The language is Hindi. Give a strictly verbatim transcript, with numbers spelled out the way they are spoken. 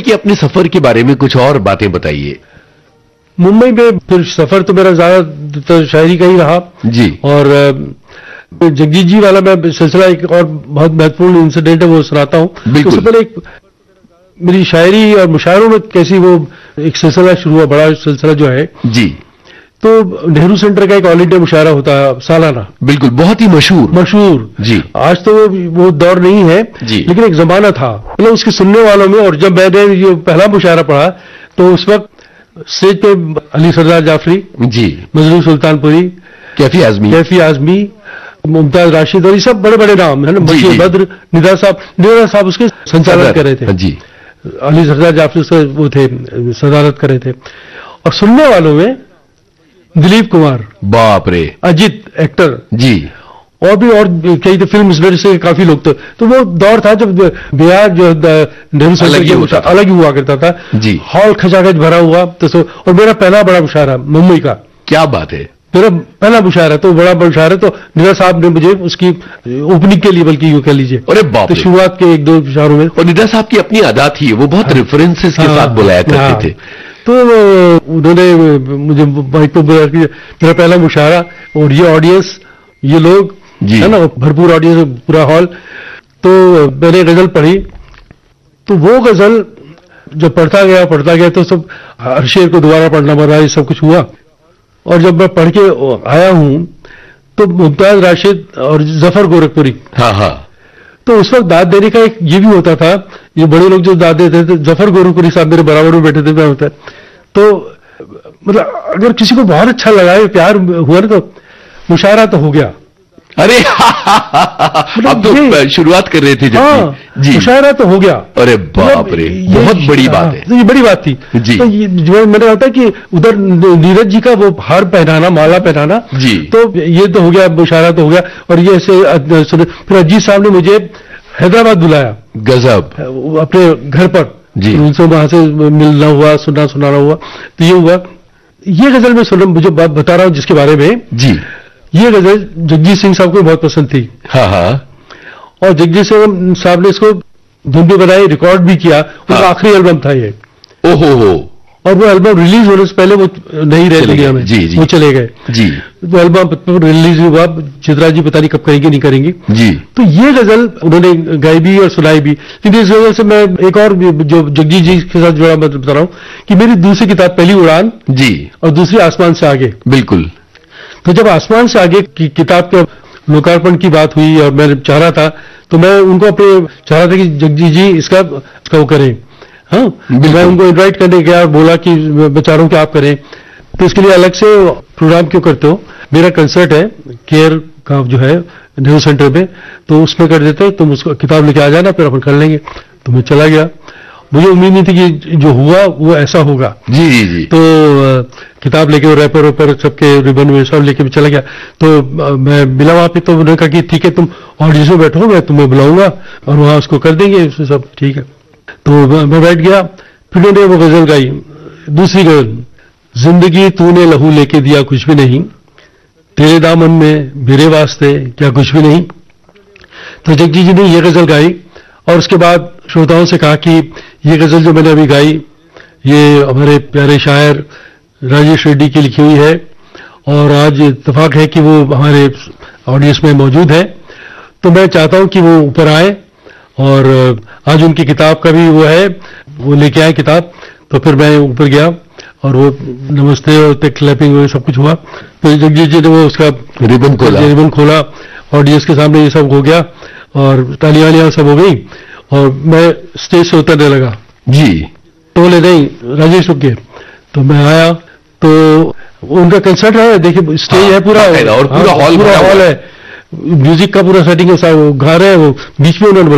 के अपने सफर के बारे में कुछ और बातें बताइए। मुंबई में फिर सफर तो मेरा ज्यादातर शायरी का ही रहा जी। और जगजीत जी वाला मैं सिलसिला एक और बहुत महत्वपूर्ण इंसिडेंट है वो सुनाता हूँ। उससे पहले एक मेरी शायरी और मुशायरों में कैसी वो एक सिलसिला शुरू हुआ, बड़ा सिलसिला जो है जी। तो नेहरू सेंटर का एक ऑल इंडिया मुशायरा होता है सालाना, बिल्कुल, बहुत ही मशहूर मशहूर जी। आज तो वो, वो दौर नहीं है जी, लेकिन एक जमाना था मतलब उसके सुनने वालों में। और जब मैंने ये पहला मुशायरा पढ़ा तो उस वक्त स्टेज पे अली सरदार जाफरी जी, मजरू सुल्तानपुरी, कैफी आजमी कैफी आजमी, मुमताज राशिद और ये सब बड़े बड़े नाम है ना, बशीर बद्र, निदा साहब निदा साहब उसके संचालन कर रहे थे जी। अली सरदार जाफरी उसके वो थे सदारत कर रहे थे। और सुनने वालों में दिलीप कुमार, बाप रे, अजित एक्टर जी, और भी और कई तो फिल्म से काफी लोग। तो तो वो दौर था जब बिहार जो नेहरू सेंटर अलग ही हुआ करता था जी। हॉल खचाखच भरा हुआ। तो और मेरा पहला बड़ा मुशायरा मुंबई का, क्या बात है, मेरा पहला मुशायरा तो बड़ा मुशायरा तो निदा साहब ने मुझे उसकी ओपनिंग के लिए बल्कि यूं कह लीजिए, अरे बाप तो शुरुआत के एक दो मुशायरों में। और निदा साहब की अपनी अदा थी, वो बहुत रेफरेंसेस के साथ बुलाया करते थे। तो उन्होंने मुझे माइक पर बुलाया कि मेरा पहला मुशायरा और ये ऑडियंस, ये लोग है ना, भरपूर ऑडियंस, पूरा हॉल। तो मैंने गजल पढ़ी तो वो गजल जब पढ़ता गया पढ़ता गया तो सब हर शेर को दोबारा पढ़ना पड़ा, ये सब कुछ हुआ। और जब मैं पढ़ के आया हूं तो मुमताज राशिद और जफर गोरखपुरी, हाँ हाँ, तो उस वक्त दाद देने का एक ये भी होता था, ये बड़े लोग जो दाद देते थे, जफर गोरखपुरी साहब मेरे बराबर में बैठे थे, मैं होता तो मतलब अगर किसी को बहुत अच्छा लगा, प्यार हुआ ना तो मुशायरा तो हो गया। अरे अब तो शुरुआत कर रहे थे जब हाँ, जी, मुशायरा तो हो गया। अरे बाप रे, बहुत बड़ी बात है, तो ये बड़ी बात थी जी। तो ये जो मैंने होता कि उधर नीरज जी का वो हार पहनाना, माला पहनाना जी, तो ये तो हो गया, मुशायरा तो हो गया। और ये ऐसे फिर अजीत साहब ने मुझे हैदराबाद बुलाया, गजब, अपने घर पर जी, उनसे वहां से मिलना हुआ, सुनना सुनाना हुआ। तो ये हुआ, ये गजल में सुन मुझे बात बता रहा हूँ जिसके बारे में जी। ये गजल जगजीत सिंह साहब को बहुत पसंद थी, हाँ हाँ, और जगजीत सिंह साहब ने इसको धुन भी बनाई, रिकॉर्ड भी किया। हाँ, उनका आखिरी एल्बम था ये, ओहो हो, और वो एल्बम रिलीज होने से पहले वो नहीं रहे दुनिया में, जी, जी, वो चले गए जी। वो एल्बम रिलीज हुआ, चित्रा जी पता नहीं कब करेंगे नहीं करेंगी जी। तो ये गजल उन्होंने गाई भी और सुनाई भी। लेकिन इस गजल से मैं एक और जो जगजीत जी के साथ जुड़ा मैं बता रहा हूँ कि मेरी दूसरी किताब पहली उड़ान जी और दूसरी आसमान से आगे, बिल्कुल। तो जब आसमान से आगे की किताब के लोकार्पण की बात हुई और मैं चाह रहा था तो मैं उनको अपने चाह रहा था कि जगजीत जी इसका इसका वो करें, हाँ, मैं उनको इनवाइट करने गया और बोला कि मैं चाह रहा हूं कि आप करें। तो इसके लिए अलग से प्रोग्राम क्यों करते हो, मेरा कंसर्ट है केयर का जो है नेहरू सेंटर में, तो उसमें कर देते, तुम उसको किताब लेके आ जाना, फिर अपन कर लेंगे। तो मैं चला गया, मुझे उम्मीद नहीं थी कि जो हुआ वो ऐसा होगा जी जी जी। तो किताब लेके रैपर वेपर सबके रिबन में सब लेके चला गया। तो मैं मिला वहां पे, तो उन्होंने कहा कि ठीक है तुम ऑडियंस में बैठो, मैं तुम्हें बुलाऊंगा और वहां उसको कर देंगे सब, ठीक है। तो मैं बैठ गया, फिर उन्होंने वो गजल गाई, दूसरी गजल, जिंदगी तूने लहू लेके दिया कुछ भी नहीं, तेरे दामन में मेरे वास्ते क्या कुछ भी नहीं। तो जगजीत जी ने ये गजल गाई और उसके बाद श्रोताओं से कहा कि ये गजल जो मैंने अभी गाई ये हमारे प्यारे शायर राजेश रेड्डी की लिखी हुई है और आज इत्तेफाक है कि वो हमारे ऑडियंस में मौजूद है, तो मैं चाहता हूं कि वो ऊपर आए और आज उनकी किताब का भी वो है, वो लेके आए किताब। तो फिर मैं ऊपर गया और वो नमस्ते और क्लैपिंग वो सब कुछ हुआ। तो जगजीत जी ने वो उसका रिबन खोला रिबन खोला ऑडियंस के सामने, ये सब हो गया और तालियां वालियां सब हो गई और मैं स्टेज से उतरने लगा जी। तो बोले नहीं राजेश रुक गए, तो मैं आया तो उनका कंसर्ट है, देखिए स्टेज हाँ, है पूरा और पूरा हॉल पूरा हॉल है, म्यूजिक का पूरा सेटिंग है, वो गा रहे हैं, वो बीच में उन्होंने